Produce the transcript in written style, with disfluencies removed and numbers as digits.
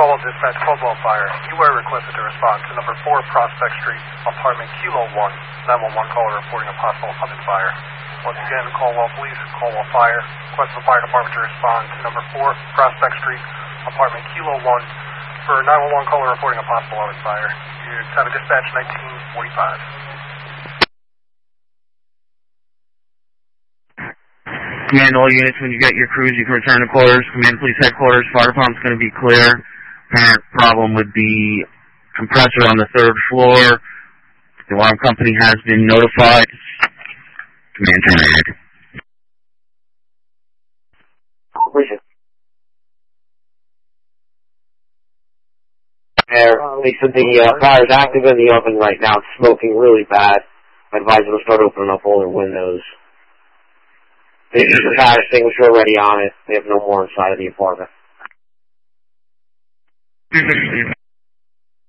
call of dispatch Caldwell Fire. You are requested to respond to number 4 Prospect Street, apartment Kilo 1. 911 caller reporting a possible open fire. Once again, Caldwell Police, Caldwell Fire. Request the fire department to respond to number 4 Prospect Street, apartment Kilo 1 for 911 caller reporting a possible open fire. You have a dispatch 1945. Command all units, when you get your crews, you can return to quarters. Command police headquarters, fire department's going to be clear. Apparent problem with the compressor on the 3rd floor. The alarm company has been notified. Command terminated. Lisa, the fire is active in the oven right now. It's smoking really bad. I advise you to start opening up all their windows. There's a fire extinguisher already on it. They have no more inside of the apartment.